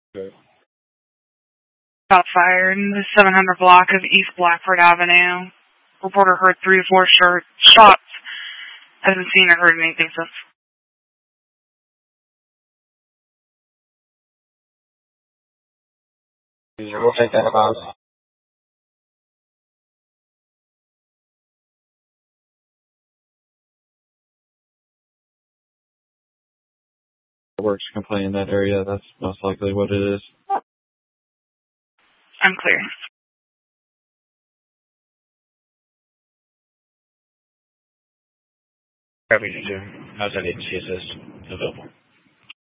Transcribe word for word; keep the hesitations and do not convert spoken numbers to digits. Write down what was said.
Okay. Shot fired in the seven hundred block of East Blackford Avenue. Reporter heard three or four short shots. Hasn't seen or heard anything since. We'll take that about. Works complain in that area. That's most likely what it is. I'm clear. Happy to do. How's that agency assist available?